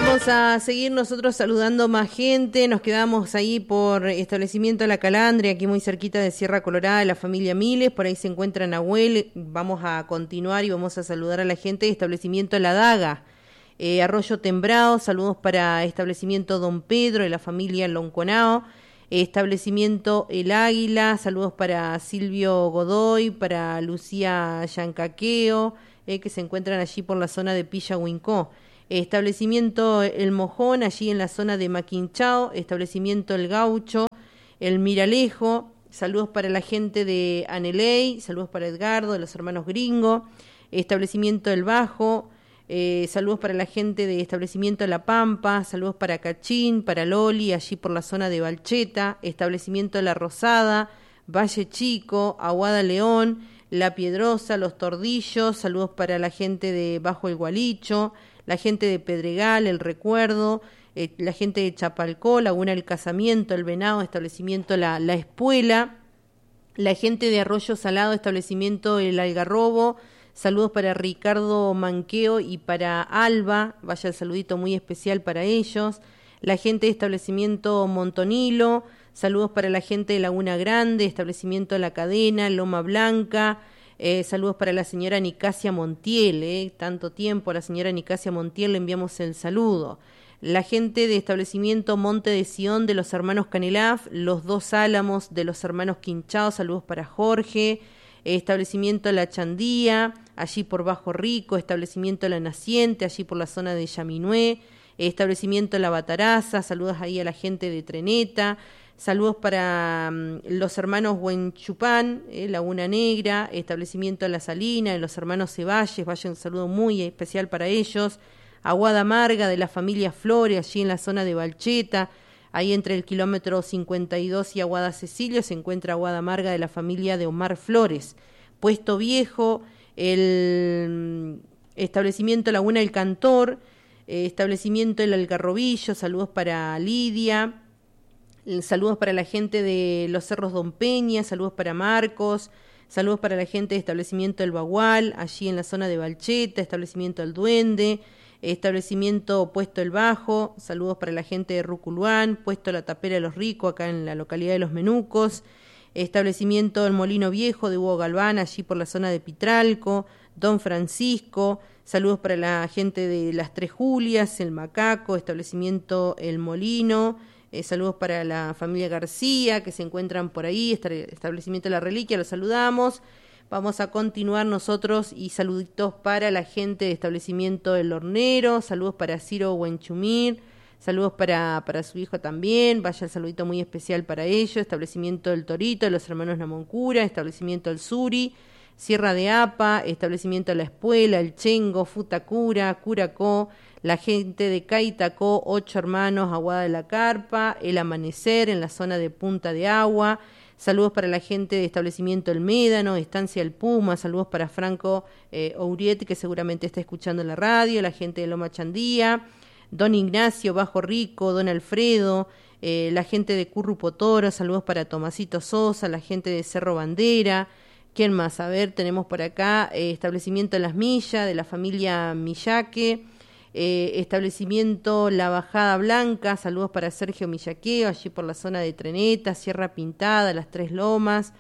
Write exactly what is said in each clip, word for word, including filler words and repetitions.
Vamos a seguir nosotros saludando más gente. Nos quedamos ahí por establecimiento La Calandria, aquí muy cerquita de Sierra Colorada, de la familia Miles. Por ahí se encuentra Nahuel. Vamos a continuar y vamos a saludar a la gente de establecimiento La Daga. Eh, Arroyo Tembrado, saludos para establecimiento Don Pedro, de la familia Lonconao. Eh, establecimiento El Águila, saludos para Silvio Godoy, para Lucía Yancaqueo, eh, que se encuentran allí por la zona de Pilla Huincó. Establecimiento El Mojón, allí en la zona de Maquinchao. Establecimiento El Gaucho, El Miralejo. Saludos para la gente de Aneley, saludos para Edgardo, de los hermanos Gringo. Establecimiento El Bajo, eh, saludos para la gente de establecimiento La Pampa. Saludos para Cachín, para Loli, allí por la zona de Balcheta. Establecimiento La Rosada, Valle Chico, Aguada León, La Piedrosa, Los Tordillos. Saludos para la gente de Bajo el Gualicho, la gente de Pedregal, El Recuerdo, eh, la gente de Chapalcó, Laguna El Casamiento, El Venado, establecimiento La, la Espuela, la gente de Arroyo Salado, establecimiento El Algarrobo. Saludos para Ricardo Manqueo y para Alba, vaya el saludito muy especial para ellos. La gente de establecimiento Montonilo, saludos para la gente de Laguna Grande, establecimiento La Cadena, Loma Blanca. Eh, saludos para la señora Nicasia Montiel, eh, tanto tiempo a la señora Nicasia Montiel le enviamos el saludo. La gente de establecimiento Monte de Sion de los hermanos Canelaf, Los Dos Álamos de los hermanos Quinchao, saludos para Jorge. Eh, establecimiento La Chandía, allí por Bajo Rico. Establecimiento La Naciente, allí por la zona de Yaminué. Eh, establecimiento La Bataraza, saludos ahí a la gente de Treneta. Saludos para um, los hermanos Huenchupán, eh, Laguna Negra, establecimiento La Salina, de los hermanos Ceballes, vaya un saludo muy especial para ellos. Aguada Amarga, de la familia Flores, allí en la zona de Balcheta, ahí entre el kilómetro cincuenta y dos y Aguada Cecilio se encuentra Aguada Amarga, de la familia de Omar Flores. Puesto Viejo, el establecimiento Laguna El Cantor, eh, establecimiento El Algarrobillo, saludos para Lidia. Saludos para la gente de los Cerros Don Peña, saludos para Marcos, saludos para la gente de establecimiento El Bagual, allí en la zona de Balcheta, establecimiento El Duende, establecimiento Puesto El Bajo, saludos para la gente de Ruculuán, puesto La Tapera de los Ricos, acá en la localidad de Los Menucos, establecimiento El Molino Viejo de Hugo Galván, allí por la zona de Pitralco, Don Francisco, saludos para la gente de Las Tres Julias, El Macaco, establecimiento El Molino. Eh, saludos para la familia García, que se encuentran por ahí, establecimiento La Reliquia, los saludamos. Vamos a continuar nosotros y saluditos para la gente de establecimiento El Hornero, saludos para Ciro Huenchumir, saludos para, para su hijo también, vaya el saludito muy especial para ellos. Establecimiento El Torito, de los hermanos Namoncura, establecimiento El Suri, Sierra de Apa, establecimiento La Espuela, El Chengo, Futacura, Curacó, la gente de Caitacó, Ocho Hermanos, Aguada de la Carpa, El Amanecer en la zona de Punta de Agua. Saludos para la gente de establecimiento El Médano, Estancia El Puma, saludos para Franco eh, Ouriet, que seguramente está escuchando la radio, la gente de Loma Chandía, Don Ignacio, Bajo Rico, Don Alfredo, eh, la gente de Currupo Toro, saludos para Tomasito Sosa, la gente de Cerro Bandera. ¿Quién más? A ver, tenemos por acá eh, establecimiento Las Millas, de la familia Millaque. Eh, establecimiento La Bajada Blanca, saludos para Sergio Millaqueo, allí por la zona de Treneta, Sierra Pintada, Las Tres Lomas.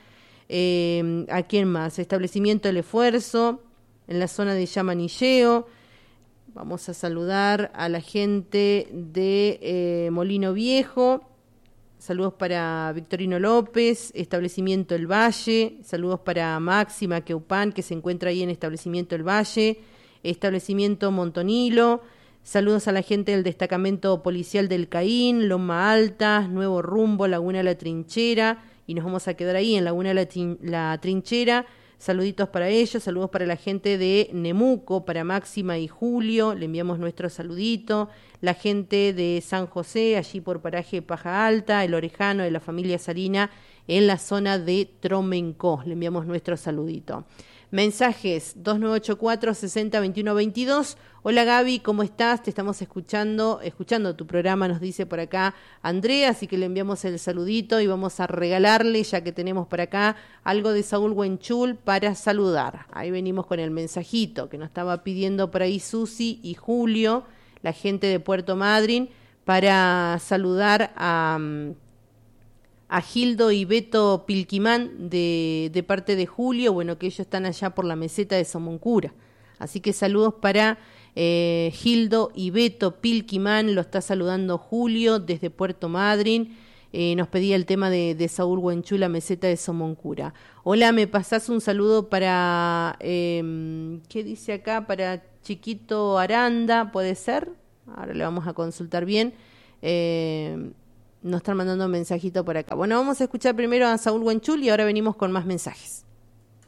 Eh, ¿A quién más? Establecimiento El Esfuerzo, en la zona de Yamanilleo. Vamos a saludar a la gente de eh, Molino Viejo. Saludos para Victorino López, establecimiento El Valle. Saludos para Máxima Queupán, que se encuentra ahí en establecimiento El Valle. Establecimiento Montonilo, saludos a la gente del destacamento policial del Caín, Loma Alta, Nuevo Rumbo, Laguna La Trinchera, y nos vamos a quedar ahí en Laguna La, la Trinchera. Saluditos para ellos, saludos para la gente de Nemuco, para Máxima y Julio, le enviamos nuestro saludito. La gente de San José, allí por paraje Paja Alta, El Orejano, de la familia Salina, en la zona de Tromencó, le enviamos nuestro saludito. Mensajes dos nueve ocho cuatro, seis cero, dos uno dos dos. Hola Gaby, ¿cómo estás? Te estamos escuchando, escuchando tu programa, nos dice por acá Andrea, así que le enviamos el saludito y vamos a regalarle, ya que tenemos por acá, algo de Saúl Huenchul para saludar. Ahí venimos con el mensajito que nos estaba pidiendo por ahí Susi y Julio. la gente de Puerto Madryn, para saludar a, a Gildo y Beto Pilquimán de, de parte de Julio, bueno, que ellos están allá por la meseta de Somoncura. Así que saludos para eh, Gildo y Beto Pilquimán, lo está saludando Julio desde Puerto Madryn. Eh, nos pedía el tema de, de Saúl Huenchú, la meseta de Somoncura. Hola, me pasás un saludo para, eh, ¿qué dice acá? Para Chiquito Aranda, ¿puede ser? Ahora le vamos a consultar bien. Eh, nos están mandando un mensajito por acá. Bueno, vamos a escuchar primero a Saúl Huenchú y ahora venimos con más mensajes.